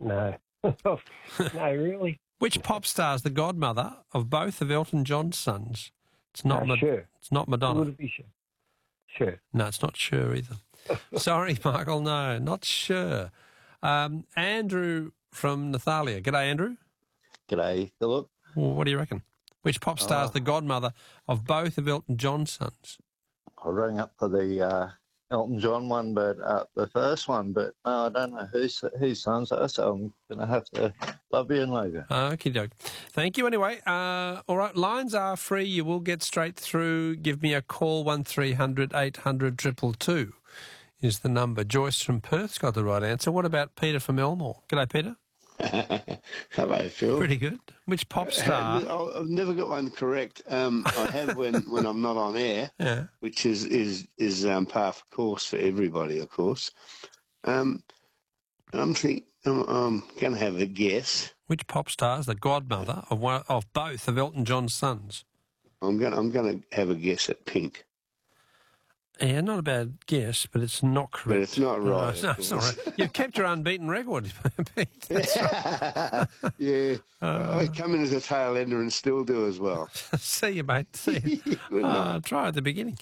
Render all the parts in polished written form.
No. No, really? Which pop star is the godmother of both of Elton John's sons? It's not Sure. It's not Madonna. Would it be Sure? Sure. No, it's not Cher either. Sorry, Michael, no, not Cher. Andrew from Nathalia. G'day, Andrew. G'day, Philip. Well, what do you reckon? Which pop star is the godmother of both of Elton John's sons? I rang up for the Elton John one, but the first one, but I don't know whose sons are, so I'm going to have to love you and leave you. Okie doke. Thank you anyway. All right, lines are free. You will get straight through. Give me a call, 1300 800 222 is the number. Joyce from Perth's got the right answer. What about Peter from Elmore? G'day, Peter. Hello, Phil. Pretty good. Which pop star? I've never got one correct. I have when I'm not on air, Yeah. which is par for course for everybody, of course. I'm going to have a guess. Which pop star is the godmother of both of Elton John's sons? I'm going to have a guess at Pink. Yeah, not a bad guess, but it's not correct. But it's not right. No, it's not right. You've kept your unbeaten record, Pete. That's right. Yeah. I come in as a tail ender and still do as well. See you, mate. See you. Try at the beginning.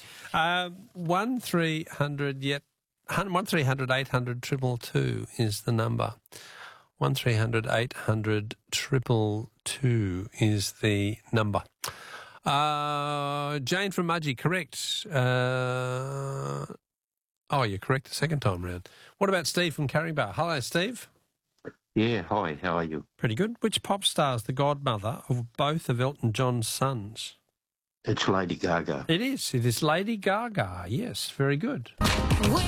1300 800 222 is the number. 1300 800 222 is the number. Jane from Mudgee, correct. You're correct the second time round. What about Steve from Carringbar? Hello, Steve. Yeah, hi, how are you? Pretty good. Which pop star is the godmother of both of Elton John's sons? It's Lady Gaga. It is. It is Lady Gaga. Yes, very good.